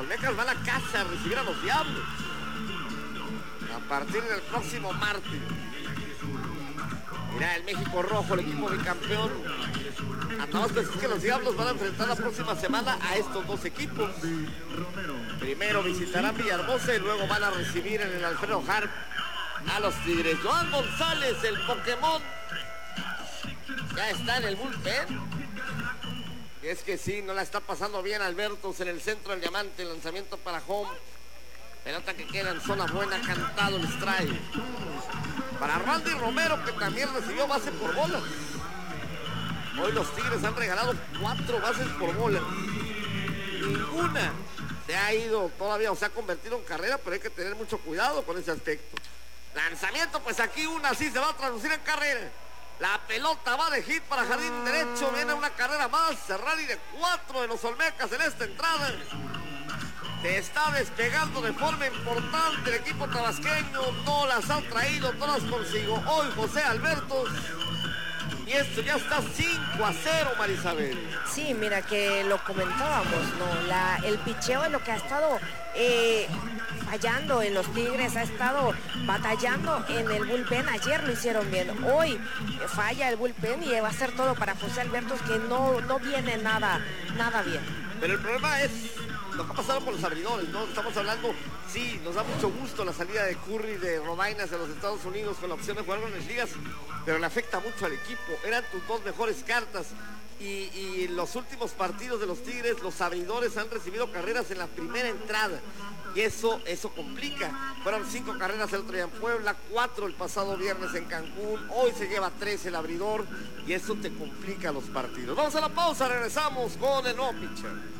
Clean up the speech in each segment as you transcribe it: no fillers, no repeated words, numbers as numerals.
Olmecas van a casa a recibir a los Diablos a partir del próximo martes. Mira, el México Rojo, el equipo bicampeón. Nada más es que los Diablos van a enfrentar la próxima semana a estos dos equipos. Primero visitarán Villahermosa y luego van a recibir en el Alfredo Harp a los Tigres. Joan González, el Pokémon, ya está en el bullpen. Y es que sí, no la está pasando bien Albertos en el centro del diamante. Lanzamiento para home. Pelota que queda en zona buena, cantado el strike. Para Randy Romero, que también recibió base por bola. Hoy los Tigres han regalado 4 bases por bola. Ninguna se ha ido todavía, o se ha convertido en carrera, pero hay que tener mucho cuidado con ese aspecto. Lanzamiento, pues aquí una sí se va a traducir en carrera. La pelota va de hit para jardín derecho. Viene una carrera más. Rally de 4 de los Olmecas en esta entrada. Se está despegando de forma importante el equipo tabasqueño. No las han traído todas consigo hoy José Albertos. Y esto ya está 5-0, Marisabel. Sí, mira que lo comentábamos, ¿no? El picheo es lo que ha estado fallando en los Tigres, ha estado batallando en el bullpen. Ayer lo hicieron bien, hoy falla el bullpen y va a ser todo para José Albertos, que no viene nada bien. Pero el problema es lo que ha pasado con los abridores, ¿no? Estamos hablando, sí, nos da mucho gusto la salida de Curry, de Rodainas de los Estados Unidos con la opción de jugar con las ligas, pero le afecta mucho al equipo. Eran tus dos mejores cartas y en los últimos partidos de los Tigres, los abridores han recibido carreras en la primera entrada y eso complica. Fueron 5 carreras el otro día en Puebla, 4 el pasado viernes en Cancún, hoy se lleva 3 el abridor y eso te complica los partidos. Vamos a la pausa, regresamos con el nuevo pitcher.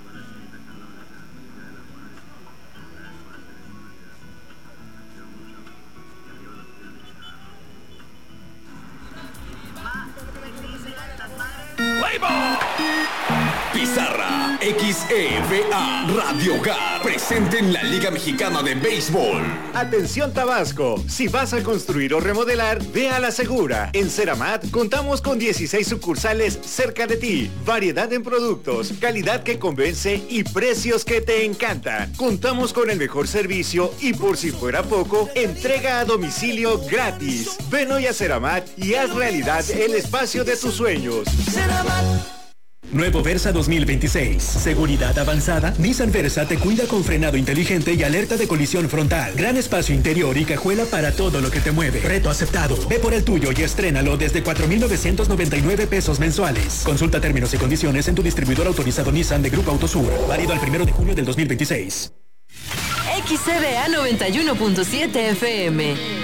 Pizarra XEVA Radio Hogar presente en la Liga Mexicana de Béisbol. Atención Tabasco, si vas a construir o remodelar, ve a La Segura. En Ceramat contamos con 16 sucursales cerca de ti, variedad en productos, calidad que convence y precios que te encantan. Contamos con el mejor servicio y por si fuera poco, entrega a domicilio gratis. Ven hoy a Ceramat y haz realidad el espacio de tus sueños. Ceramat. Nuevo Versa 2026. Seguridad avanzada. Nissan Versa te cuida con frenado inteligente y alerta de colisión frontal. Gran espacio interior y cajuela para todo lo que te mueve. Reto aceptado. Ve por el tuyo y estrénalo desde 4,999 pesos mensuales. Consulta términos y condiciones en tu distribuidor autorizado Nissan de Grupo Autosur. Válido al 1 de junio del 2026. XCBA 91.7 FM.